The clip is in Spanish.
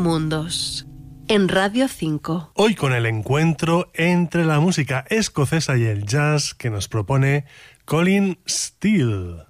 mundos. En Radio 5. Hoy con el encuentro entre la música escocesa y el jazz que nos propone Colin Steele.